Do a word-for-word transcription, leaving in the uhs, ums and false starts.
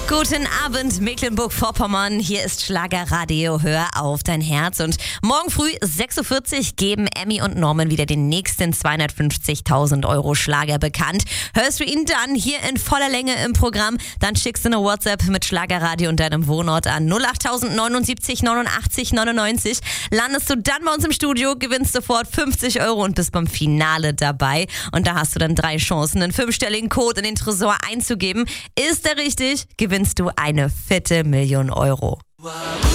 Guten Abend, Mecklenburg-Vorpommern. Hier ist Schlagerradio. Hör auf dein Herz. Und morgen früh sechs Uhr vierzig geben Emmy und Norman wieder den nächsten zweihundertfünfzigtausend Euro Schlager bekannt. Hörst du ihn dann hier in voller Länge im Programm, dann schickst du eine WhatsApp mit Schlagerradio und deinem Wohnort an null acht neunundsiebzig neunundachtzig neunundneunzig. Landest du dann bei uns im Studio, gewinnst sofort fünfzig Euro und bist beim Finale dabei. Und da hast du dann drei Chancen, einen fünfstelligen Code in den Tresor einzugeben. Ist der richtig, gewinnst du eine fette Million Euro.